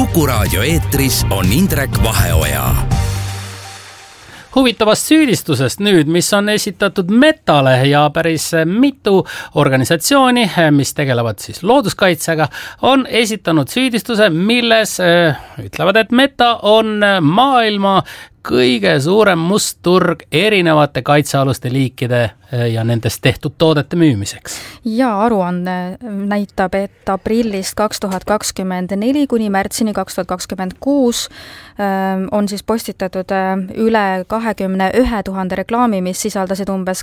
Kuku raadio eetris on Indrek Vaheoja. Huvitavast süüdistusest nüüd, mis on esitatud Metale ja päris mitu organisatsiooni, mis tegelevad siis looduskaitsega, on esitanud süüdistuse, milles ütlevad, et Meta on maailma kõige suurem must turg erinevate kaitsealuste liikide ja nendest tehtud toodete müümiseks. Ja aruanne näitab, et aprillist 2024 kuni märtsini 2026 on siis postitatud üle 21 000 reklaami, mis sisaldasid umbes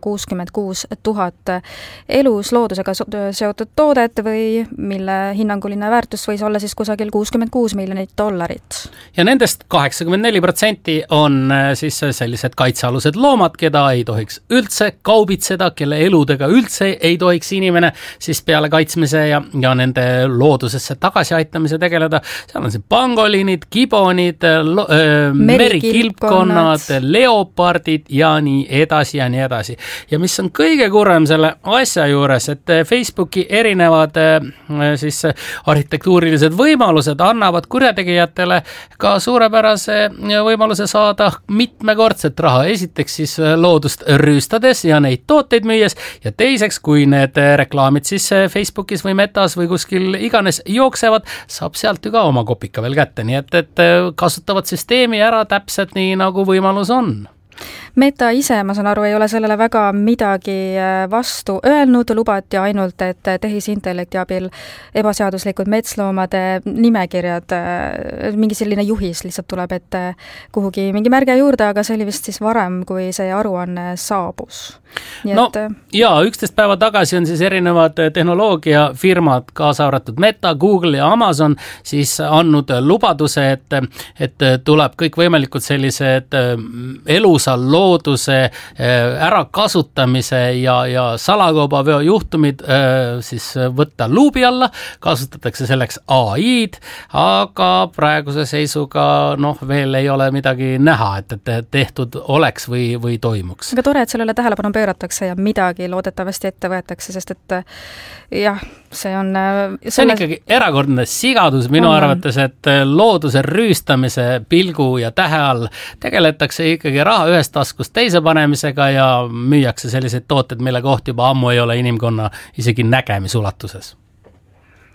266 000 elus loodusega seotud toodet või mille hinnanguline väärtus võis olla siis kusagil $66 miljonit. Ja nendest 84% on siis sellised kaitsealused loomad, keda ei tohiks üldse kaubitseda, kelle eludega üldse ei tohiks inimene siis peale kaitsmise ja nende loodusesse tagasiaitamise tegeleda. Seal on see pangoliinid, gibonid, merikilpkonnad, leopardid ja nii edasi ja nii edasi. Ja mis on kõige kurvem selle asja juures, et Facebooki erinevad siis arhitektuurilised võimalused annavad kurjategijatele ka suurepärase võimaluse saada mitmekordset raha. Esiteks siis loodust rüüstades ja neid tooteid müües ja teiseks, kui need reklaamid siis Facebookis või Metas või kuskil iganes jooksevad, saab sealt ju ka oma kopika veel kätte, nii et kasutavad süsteemi ära täpselt nii, nagu võimalus on. Meta ise, ma saan aru, ei ole sellele väga midagi vastu öelnud, lubati ainult, et tehisintellekti abil ebaseaduslikud metsloomade nimekirjad, mingi selline juhis lihtsalt tuleb, et kuhugi mingi märge juurde, aga see oli vist siis varem, kui see aruanne saabus. No, ja 11 päeva tagasi on siis erinevad tehnoloogiafirmad, kaasa arvatud Meta, Google ja Amazon siis andnud lubaduse, et tuleb kõikvõimalikud sellised elusa looduse ärakasutamise ja salakaubaveo juhtumid siis võtta luubi alla, kasutatakse selleks AI-d, aga praeguse seisuga veel ei ole midagi näha, et tehtud oleks või toimuks. Aga tore, et sellele tähelepanu pööratakse ja midagi loodetavasti ette võetakse, sest et jah, see on ikkagi erakordne sigadus minu arvates, et looduse rüüstamise pilgu ja tähe all tegeletakse ikkagi raha ühest taskust teise panemisega ja müüakse selliseid tooted, mille koht juba ammu ei ole inimkonna isegi nägemisulatuses.